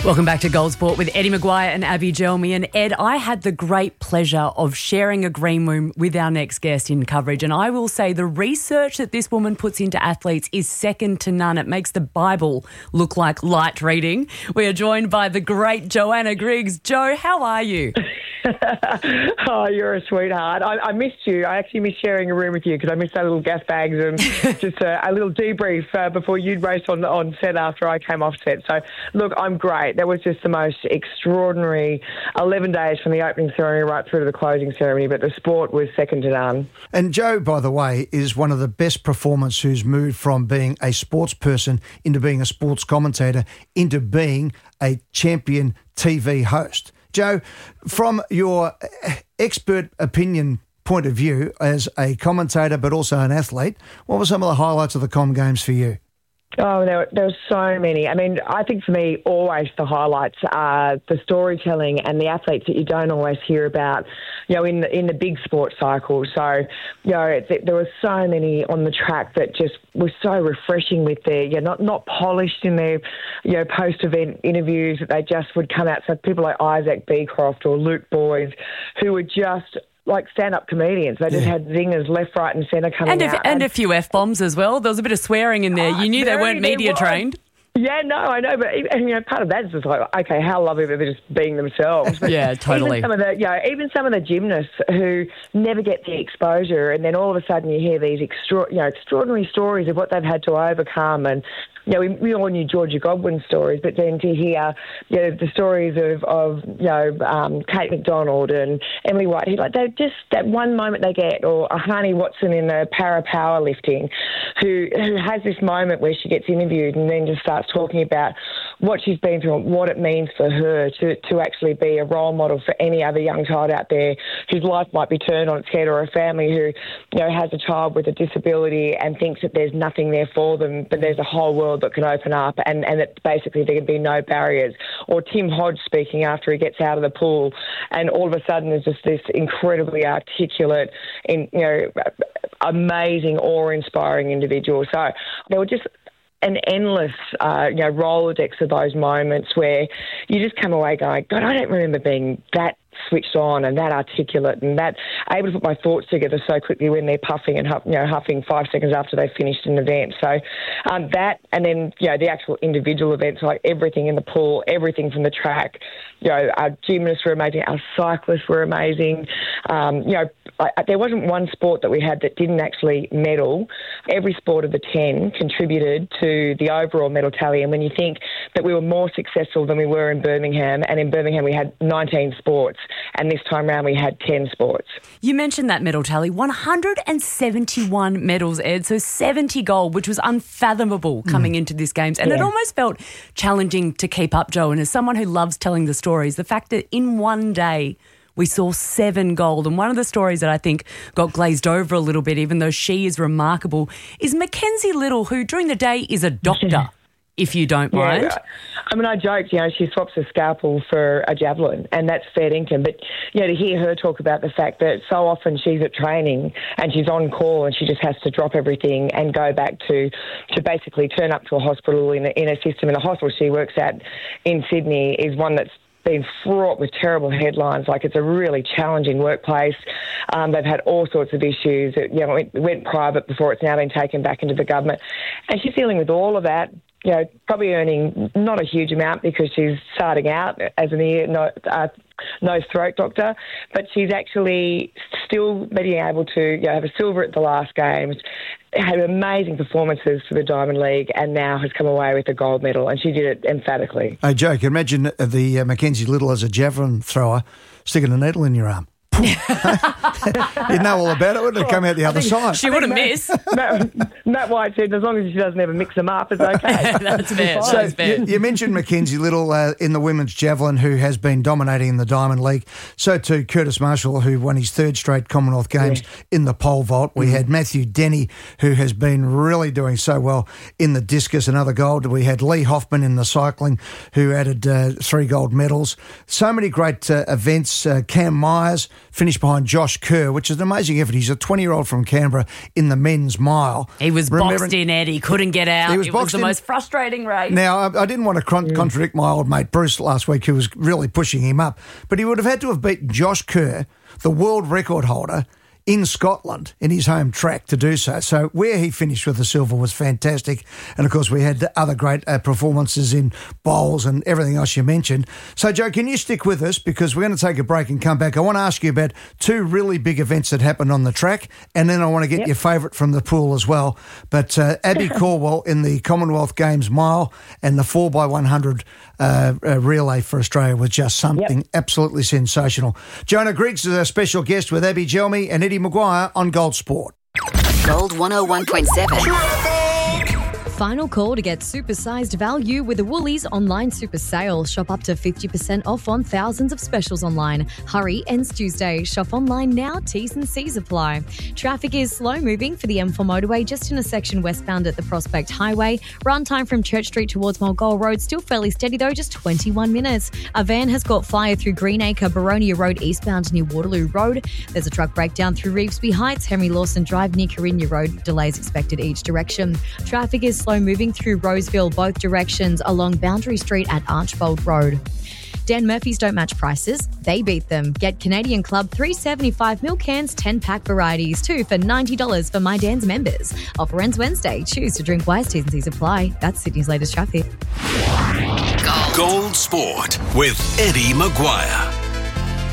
Welcome back to Gold Sport with Eddie Maguire and Abby Gelmy. And Ed, I had the great pleasure of sharing a green room with our next guest in coverage. And I will say the research that this woman puts into athletes is second to none. It makes the Bible look like light reading. We are joined by the great Joanna Griggs. Jo, how are you? Oh, you're a sweetheart. I missed you. I actually missed sharing a room with you because I missed our little gas bags and just a little debrief before you'd race on set after I came off set. So, look, I'm great. That was just the most extraordinary 11 days from the opening ceremony right through to the closing ceremony, but the sport was second to none. And Jo, by the way, is one of the best performers who's moved from being a sports person into being a sports commentator into being a champion TV host. Jo, from your expert opinion point of view as a commentator but also an athlete, what were some of the highlights of the Com Games for you? Oh, there were so many. I mean, I think for me, always the highlights are the storytelling and the athletes that you don't always hear about, you know, in the big sports cycle. So, you know, there were so many on the track that just were so refreshing with their, not polished in their, post-event interviews that they just would come out. So people like Isaac Beecroft or Luke Boyd, who were just like stand-up comedians. They just had zingers left, right and centre coming out. And a few F-bombs as well. There was a bit of swearing in there. You knew they weren't media trained. Yeah, no, I know, but part of that is just like, okay, how lovely that they're just being themselves. But yeah, totally. Even some of the gymnasts who never get the exposure, and then all of a sudden you hear these extraordinary stories of what they've had to overcome. And we all knew Georgia Godwin's stories, but then to hear the stories of Kate McDonald and Emily Whitehead, like they just that one moment they get, or Ahani Watson in the para powerlifting, who has this moment where she gets interviewed and then just starts talking about what she's been through and what it means for her to actually be a role model for any other young child out there whose life might be turned on its head, or a family who has a child with a disability and thinks that there's nothing there for them, but there's a whole world that can open up, and that basically there can be no barriers. Or Tim Hodge speaking after he gets out of the pool, and all of a sudden there's just this incredibly articulate, amazing, awe-inspiring individual. So there were just an endless, Rolodex of those moments where you just come away going, God, I don't remember being that switched on and that articulate and that able to put my thoughts together so quickly when they're puffing and huffing 5 seconds after they've finished an event. So that, and then the actual individual events, like everything in the pool, everything from the track. Our gymnasts were amazing, our cyclists were amazing. There wasn't one sport that we had that didn't actually medal. Every sport of the 10 contributed to the overall medal tally. And when you think that we were more successful than we were in Birmingham, and in Birmingham we had 19 sports, and this time round we had 10 sports. You mentioned that medal tally, 171 medals, Ed, so 70 gold, which was unfathomable coming into this Games. And it almost felt challenging to keep up, Jo. And as someone who loves telling the stories, the fact that in one day we saw 7 gold. And one of the stories that I think got glazed over a little bit, even though she is remarkable, is Mackenzie Little, who during the day is a doctor. If you don't mind. I mean, I joked, she swaps a scalpel for a javelin, and that's fair income. But, to hear her talk about the fact that so often she's at training and she's on call and she just has to drop everything and go back to basically turn up to a hospital in a system. In the hospital she works at in Sydney is one that's been fraught with terrible headlines. Like, it's a really challenging workplace. They've had all sorts of issues. It went private before it's now been taken back into the government. And she's dealing with all of that, probably earning not a huge amount because she's starting out as an ear, nose throat doctor, but she's actually still being able to have a silver at the last Games, had amazing performances for the Diamond League, and now has come away with a gold medal, and she did it emphatically. Hey, Jo, can you imagine the Mackenzie Little as a javelin thrower sticking a needle in your arm? You'd know all about it, wouldn't it? Come out the other side. She wouldn't miss. Matt White said, as long as she doesn't ever mix them up, it's okay. That's fair. So you mentioned Mackenzie Little in the women's javelin, who has been dominating in the Diamond League. So too Curtis Marshall, who won his 3rd straight Commonwealth Games in the pole vault. We had Matthew Denny, who has been really doing so well in the discus, another gold. We had Lee Hoffman in the cycling, who added 3 gold medals. So many great events. Cam Myers finished behind Josh Kerr, which is an amazing effort. He's a 20-year-old from Canberra in the men's mile. He was boxed in, Eddie. Couldn't get out. It was the most frustrating race. Now, I didn't want to contradict my old mate Bruce last week, who was really pushing him up, but he would have had to have beaten Josh Kerr, the world record holder, in Scotland, in his home track, to do so. So where he finished with the silver was fantastic. And, of course, we had other great performances in bowls and everything else you mentioned. So, Joe, can you stick with us? Because we're going to take a break and come back. I want to ask you about two really big events that happened on the track, and then I want to get your favourite from the pool as well. But Abby Caldwell in the Commonwealth Games mile and the 4x100 relay for Australia was just something absolutely sensational. Jonah Griggs is our special guest with Abby Gelmi and Eddie Maguire on Gold Sport. Gold 101.7. Final call to get supersized value with the Woolies online super sale. Shop up to 50% off on thousands of specials online. Hurry, ends Tuesday. Shop online now. T's and C's apply. Traffic is slow moving for the M4 motorway just in a section westbound at the Prospect Highway. Run time from Church Street towards Mulgore Road still fairly steady though, just 21 minutes. A van has caught fire through Greenacre, Baronia Road eastbound near Waterloo Road. There's a truck breakdown through Reevesby Heights, Henry Lawson Drive near Carinya Road. Delays expected each direction. Traffic is slow moving through Roseville both directions along Boundary Street at Archbold Road. Dan Murphy's don't match prices, they beat them. Get Canadian Club 375 milk cans, 10-pack varieties, 2 for $90 for My Dan's members. Offer ends Wednesday. Choose to drink wise. T's and C's apply. That's Sydney's latest traffic. Gold Sport with Eddie Maguire.